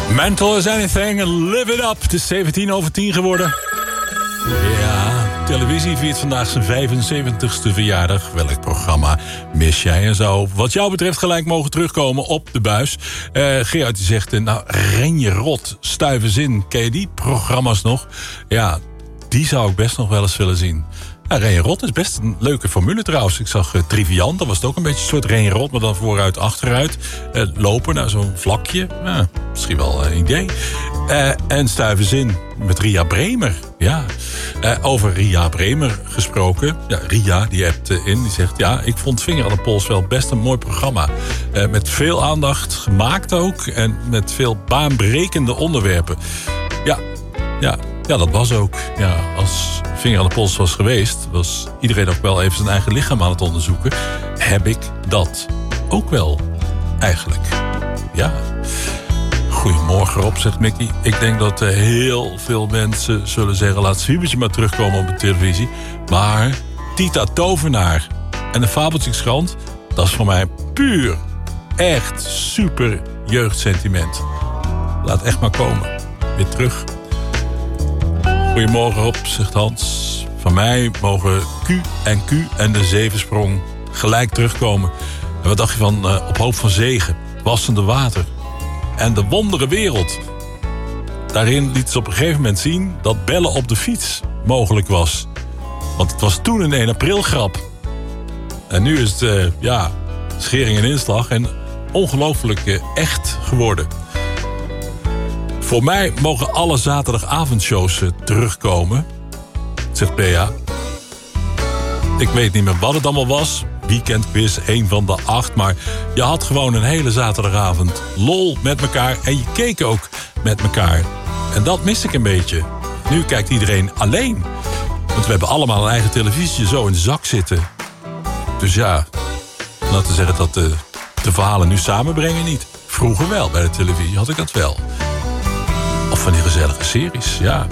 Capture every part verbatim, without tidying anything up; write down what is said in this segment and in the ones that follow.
Mental as anything and live it up. Het is zeventien over tien geworden. Ja, televisie viert vandaag zijn vijfenzeventigste verjaardag. Welk programma mis jij en zou wat jou betreft gelijk mogen terugkomen op de buis? Uh, Gerard die zegt, uh, nou, ren je rot, stuiven zin. Ken je die programma's nog? Ja, die zou ik best nog wel eens willen zien. Ja, Ren je Rot is best een leuke formule trouwens. Ik zag uh, Triviant, dat was het ook een beetje een soort Ren je Rot, maar dan vooruit, achteruit. Uh, lopen naar zo'n vlakje. Ja, misschien wel een idee. Uh, en Stuiven Zin met Ria Bremer. Ja. Uh, over Ria Bremer gesproken. Ja, Ria die hebt uh, in, die zegt, ja, ik vond Vinger aan de Pols wel best een mooi programma. Uh, met veel aandacht gemaakt ook. En met veel baanbrekende onderwerpen. Ja, ja. Ja, dat was ook. Ja, als Vinger aan de Pols was geweest, was iedereen ook wel even zijn eigen lichaam aan het onderzoeken. Heb ik dat ook wel, eigenlijk. Ja. Goedemorgen Rob, zegt Mickey. Ik denk dat heel veel mensen zullen zeggen, laat Zwiebertje maar terugkomen op de televisie. Maar Tita Tovenaar en de Fabeltjeskrant, dat is voor mij puur, echt super jeugdsentiment. Laat echt maar komen. Weer terug. Goedemorgen Rob, zegt Hans. Van mij mogen Q en Q en de Zevensprong gelijk terugkomen. En wat dacht je van uh, Op Hoop van Zegen, Wassende Water en De Wondere Wereld? Daarin liet ze op een gegeven moment zien dat bellen op de fiets mogelijk was. Want het was toen een één april grap. En nu is het, uh, ja, schering en inslag en ongelooflijk uh, echt geworden. Voor mij mogen alle zaterdagavondshows terugkomen, zegt Bea. Ik weet niet meer wat het allemaal was. Weekendquiz, één van de acht. Maar je had gewoon een hele zaterdagavond lol met elkaar. En je keek ook met elkaar. En dat mis ik een beetje. Nu kijkt iedereen alleen. Want we hebben allemaal een eigen televisie zo in de zak zitten. Dus ja, laten we zeggen dat de, de verhalen nu samenbrengen niet. Vroeger wel, bij de televisie had ik dat wel. Of van die gezellige series, ja.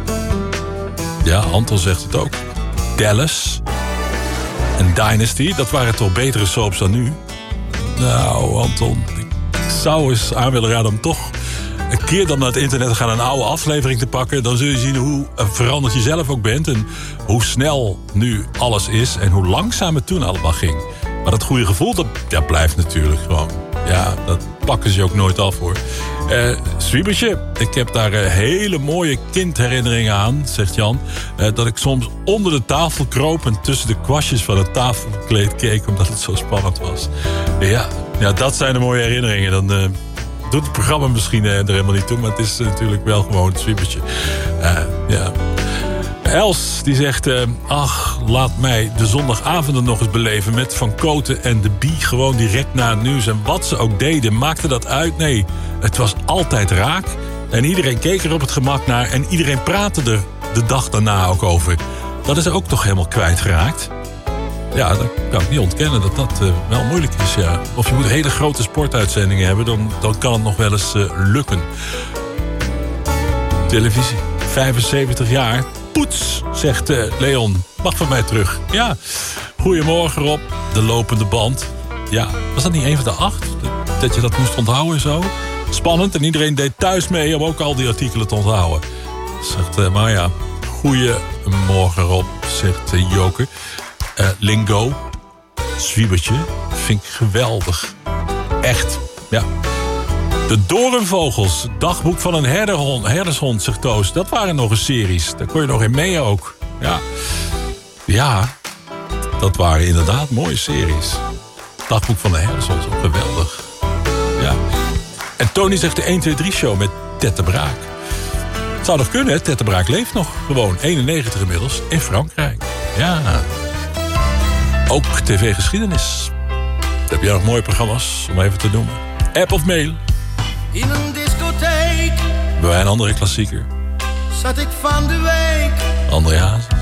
Ja, Anton zegt het ook. Dallas en Dynasty, dat waren toch betere soaps dan nu? Nou, Anton, ik zou eens aan willen raden om toch een keer dan naar het internet te gaan een oude aflevering te pakken. Dan zul je zien hoe veranderd je zelf ook bent en hoe snel nu alles is en hoe langzaam het toen allemaal ging. Maar dat goede gevoel, dat, dat blijft natuurlijk gewoon. Ja, dat pakken ze ook nooit af, hoor. Uh, Zwiebertje, ik heb daar uh, hele mooie kindherinneringen aan, zegt Jan. Uh, dat ik soms onder de tafel kroop en tussen de kwastjes van het tafelkleed keek, omdat het zo spannend was. Uh, ja, ja, dat zijn de mooie herinneringen. Dan uh, doet het programma misschien uh, er helemaal niet toe, maar het is uh, natuurlijk wel gewoon het Zwiebertje. Uh, ja. Els, die zegt, uh, ach, laat mij de zondagavonden nog eens beleven met Van Koten en de Bie. Gewoon direct na het nieuws. En wat ze ook deden, maakte dat uit? Nee, het was altijd raak. En iedereen keek er op het gemak naar. En iedereen praatte er de dag daarna ook over. Dat is ook toch helemaal kwijtgeraakt. Ja, dat kan ik niet ontkennen dat dat uh, wel moeilijk is, ja. Of je moet hele grote sportuitzendingen hebben, dan, dan kan het nog wel eens uh, lukken. Televisie, vijfenzeventig jaar... Poets, zegt uh, Leon. Mag van mij terug. Ja, goedemorgen Rob. De lopende band. Ja, was dat niet een van de acht? Dat je dat moest onthouden en zo? Spannend en iedereen deed thuis mee om ook al die artikelen te onthouden. Zegt uh, Maya. Goedemorgen Rob, zegt uh, Joke. Uh, Lingo. Zwiebertje. Vind ik geweldig. Echt, ja. De Doornvogels, dagboek van een herderhond, herdershond, zegt Toos. Dat waren nog een series. Daar kon je nog in mee ook. Ja, ja, dat waren inderdaad mooie series. Dagboek van een herdershond, ook geweldig. Ja. En Tony zegt de één twee drie show met Tette Braak. Het zou nog kunnen, hè? Tette Braak leeft nog. Gewoon eenennegentig inmiddels in Frankrijk. Ja. Ook tv-geschiedenis. Heb jij nog mooie programma's om even te noemen? App of mail? In een discotheek bij een andere klassieker. Zat ik van de week André Hazes.